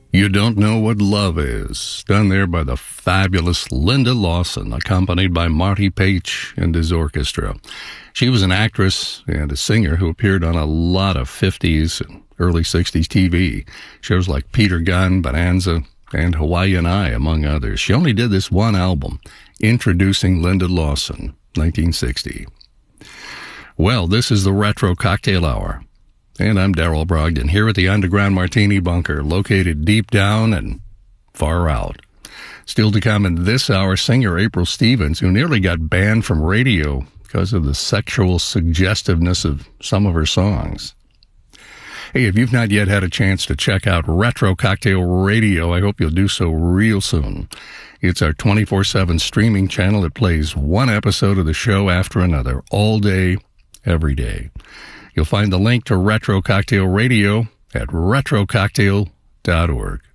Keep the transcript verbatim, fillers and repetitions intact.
You Don't Know What Love Is, done there by the fabulous Linda Lawson, accompanied by Marty Paich and his orchestra. She was an actress and a singer who appeared on a lot of fifties and early sixties T V, shows like Peter Gunn, Bonanza, and Hawaii and I, among others. She only did this one album, Introducing Linda Lawson, nineteen sixty. Well, this is the Retro Cocktail Hour. And I'm Darrell Brogdon, here at the Underground Martini Bunker, located deep down and far out. Still to come in this hour, singer April Stevens, who nearly got banned from radio because of the sexual suggestiveness of some of her songs. Hey, if you've not yet had a chance to check out Retro Cocktail Radio, I hope you'll do so real soon. It's our twenty-four seven streaming channel that plays one episode of the show after another, all day, every day. You'll find the link to Retro Cocktail Radio at retro cocktail dot org.